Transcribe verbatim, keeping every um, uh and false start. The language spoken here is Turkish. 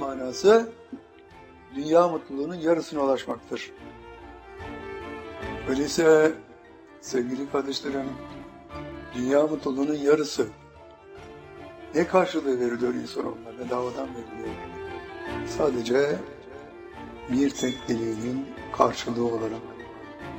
manası dünya mutluluğunun yarısına ulaşmaktır. Öyleyse sevgili kardeşlerim, dünya mutluluğunun yarısı ne karşılığı veriliyor insanoğluna? Bedavadan veriliyor. Sadece bir tek dileğinin karşılığı olarak